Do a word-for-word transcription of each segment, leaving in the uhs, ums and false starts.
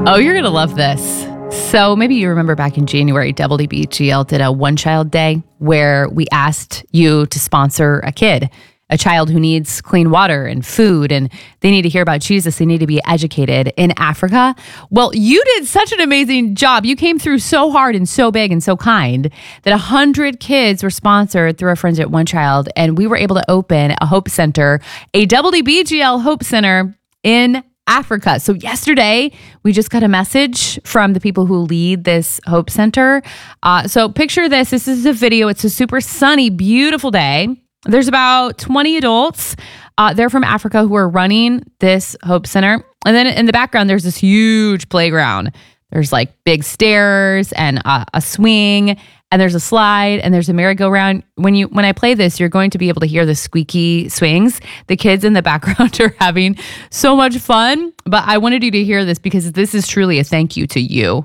Oh, you're going to love this. So maybe you remember back in January, W B G L did a One Child Day where we asked you to sponsor a kid, a child who needs clean water and food, and they need to hear about Jesus. They need to be educated in Africa. Well, you did such an amazing job. You came through so hard and so big and so kind that one hundred kids were sponsored through our friends at One Child, and we were able to open a Hope Center, a W B G L Hope Center in Africa. So yesterday, we just got a message from the people who lead this Hope Center. Uh, so picture this. This is a video. It's a super sunny, beautiful day. There's about twenty adults. Uh, they're from Africa who are running this Hope Center. And then in the background, there's this huge playground. There's like big stairs and a, a swing, and there's a slide, and there's a merry-go-round. When you when I play this, you're going to be able to hear the squeaky swings. The kids in the background are having so much fun. But I wanted you to hear this because this is truly a thank you to you.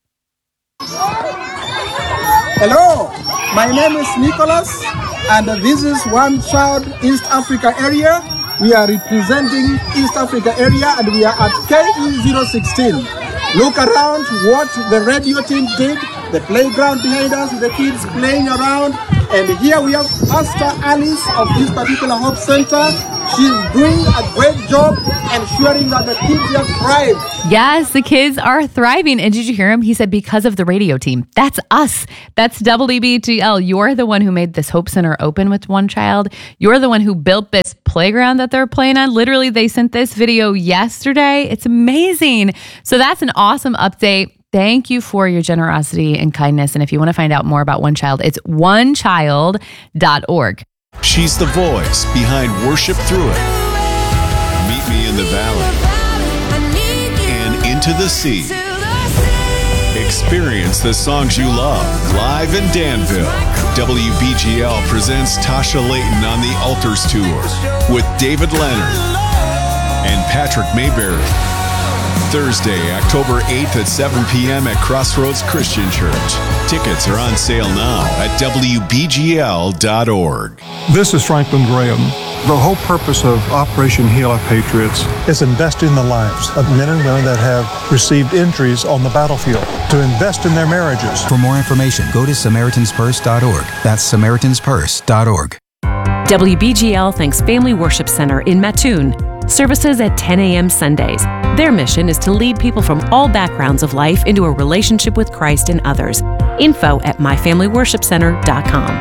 Hello, my name is Nicholas, and this is One Child East Africa area. We are representing East Africa area, and we are at K E zero one six. Look around what the radio team did, the playground behind us, the kids playing around. And here we have Pastor Alice of this particular Hope Center. She's doing a great job ensuring that the kids have thrived. Yes, the kids are thriving. And did you hear him? He said, because of the radio team. That's us. That's W B G L. You're the one who made this Hope Center open with One Child. You're the one who built this playground that they're playing on. Literally, they sent this video yesterday. It's amazing. So that's an awesome update. Thank you for your generosity and kindness. And if you want to find out more about One Child, it's one child dot org. She's the voice behind Worship Through It, Meet Me in the Valley, and Into the Sea. Experience the songs you love live in Danville. W B G L presents Tasha Layton on the Altars Tour with David Leonard and Patrick Mayberry. Thursday, October eighth at seven p.m. at Crossroads Christian Church. Tickets are on sale now at W B G L dot org. This is Franklin Graham. The whole purpose of Operation Heal Our Patriots is invest in the lives of men and women that have received injuries on the battlefield, to invest in their marriages. For more information, go to Samaritans Purse dot org. That's Samaritans Purse dot org. W B G L thanks Family Worship Center in Mattoon. Services at ten a.m. Sundays. Their mission is to lead people from all backgrounds of life into a relationship with Christ and others. Info at my family worship center dot com.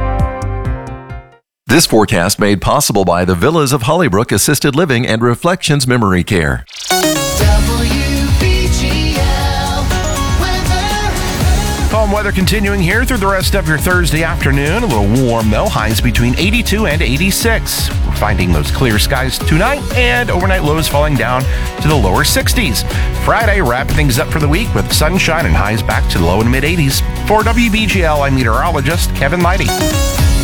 This forecast made possible by the Villas of Hollybrook Assisted Living and Reflections Memory Care. Calm weather continuing here through the rest of your Thursday afternoon. A little warm, though. Highs between eighty-two and eighty-six. We're finding those clear skies tonight, and overnight lows falling down to the lower sixties. Friday, wrapping things up for the week with sunshine and highs back to the low and mid-eighties. For W B G L, I'm meteorologist Kevin Leidy.